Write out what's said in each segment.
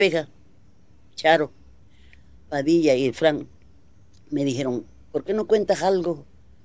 Pega, Charo, Padilla y Fran me dijeron, ¿por qué no cuentas algo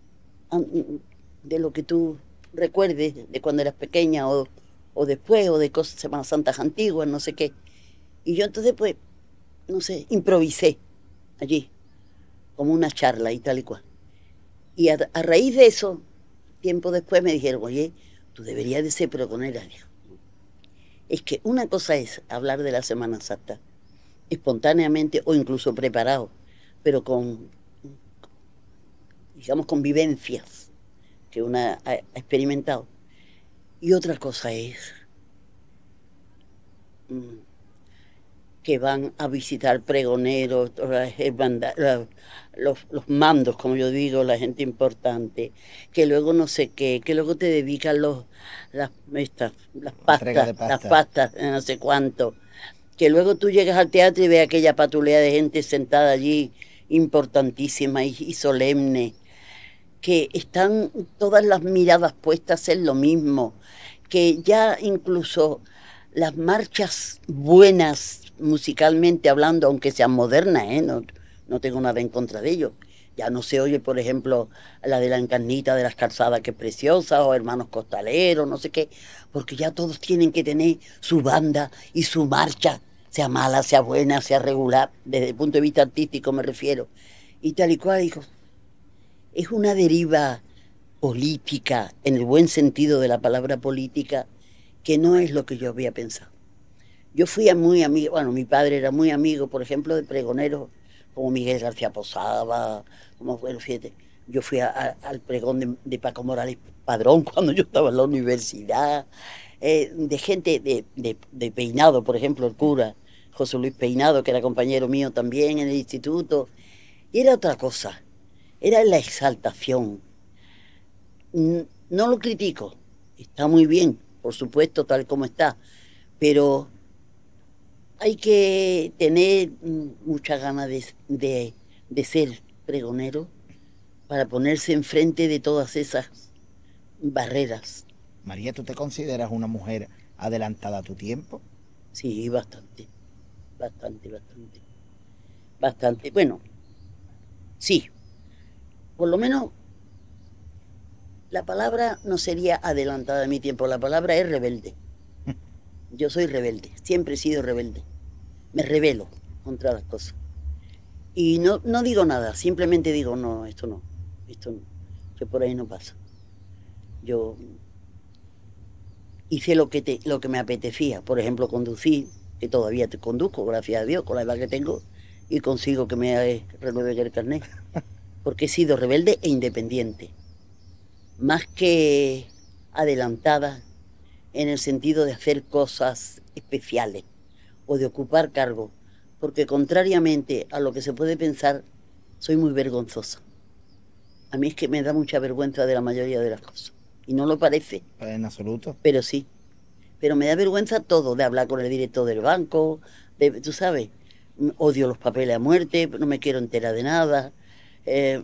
de lo que tú recuerdes de cuando eras pequeña o después o de cosas Semanas Santas antiguas, no sé qué? Y yo entonces pues, no sé, improvisé allí, como una charla y tal y cual. Y a raíz de eso, tiempo después me dijeron, oye, tú deberías de ser pregonera. Dijo, es que una cosa es hablar de la Semana Santa espontáneamente o incluso preparado, pero con, digamos, con vivencias que una ha experimentado. Y otra cosa es mm, que van a visitar pregoneros, los mandos, como yo digo, la gente importante, que luego no sé qué, que luego te dedican Entrega de las pasta. pastas, no sé cuánto, que luego tú llegas al teatro y ves aquella patulea de gente sentada allí, importantísima y solemne, que están todas las miradas puestas en lo mismo, que ya incluso las marchas buenas musicalmente hablando, aunque sean modernas, no tengo nada en contra de ello. Ya no se oye, por ejemplo, la de la Encarnita de las Calzadas, que es preciosa, o Hermanos Costaleros, no sé qué, porque ya todos tienen que tener su banda y su marcha, sea mala, sea buena, sea regular, desde el punto de vista artístico me refiero. Y tal y cual, digo, es una deriva política, en el buen sentido de la palabra política, que no es lo que yo había pensado. Yo fui a muy amigo, bueno, mi padre era muy amigo, por ejemplo, de pregoneros como Miguel García Posada, como, bueno, fíjate, yo fui al pregón de Paco Morales Padrón cuando yo estaba en la universidad, de gente de Peinado, por ejemplo, el cura, José Luis Peinado, que era compañero mío también en el instituto, y era otra cosa, era la exaltación. No lo critico, está muy bien, por supuesto, tal como está, pero hay que tener muchas ganas de ser pregonero para ponerse enfrente de todas esas barreras. María, ¿tú te consideras una mujer adelantada a tu tiempo? Sí, bastante, bastante, bastante, bastante. Bueno, sí, por lo menos la palabra no sería adelantada de mi tiempo, la palabra es rebelde. Yo soy rebelde, siempre he sido rebelde. Me rebelo contra las cosas. Y no digo nada, simplemente digo, no, esto no, que por ahí no pasa. Yo hice lo que me apetecía, por ejemplo, conducir, que todavía te conduzco, gracias a Dios, con la edad que tengo, y consigo que me renueve el carnet, porque he sido rebelde e independiente, más que adelantada en el sentido de hacer cosas especiales o de ocupar cargos, porque contrariamente a lo que se puede pensar, soy muy vergonzosa. A mí es que me da mucha vergüenza de la mayoría de las cosas. Y no lo parece, Pues en absoluto. pero sí. Pero me da vergüenza todo, de hablar con el director del banco, tú sabes, odio los papeles a muerte, no me quiero enterar de nada. Eh,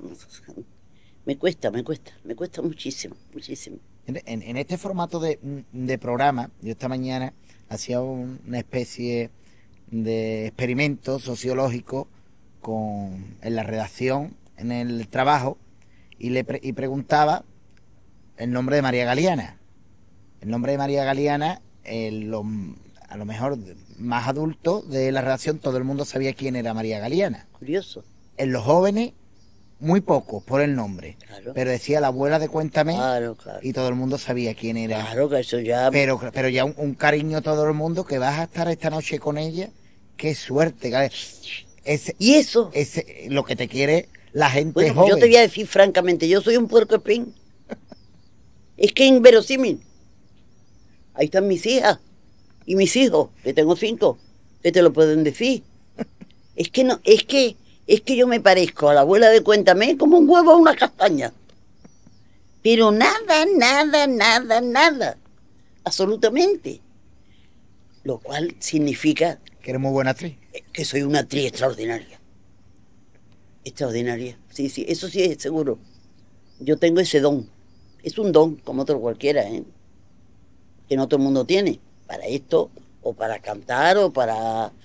me cuesta muchísimo, muchísimo. En este formato de programa, yo esta mañana hacía una especie de experimento sociológico en la redacción, en el trabajo, y preguntaba el nombre de María Galeana. El nombre de María Galeana, a lo mejor más adulto de la redacción, todo el mundo sabía quién era María Galeana. Curioso, En los jóvenes, muy pocos por el nombre, claro, pero decía la abuela de Cuéntame claro, claro. y todo el mundo sabía quién era. Claro que eso ya. Pero ya un cariño a todo el mundo, que vas a estar esta noche con ella, qué suerte. Y eso, Lo que te quiere la gente bueno, pues yo te joven. voy a decir francamente, yo soy un puerco espín. Es que inverosímil. Ahí están mis hijas y mis hijos, que tengo 5, que te lo pueden decir. Es que no, es que yo me parezco a la abuela de Cuéntame como un huevo a una castaña. Pero nada, nada, nada, nada. Absolutamente. Lo cual significa Que eres muy buena actriz. que soy una actriz extraordinaria. Extraordinaria. Sí, sí, eso sí es seguro. Yo tengo ese don. Es un don, como otro cualquiera, que no todo el mundo tiene. Para esto, o para cantar, o para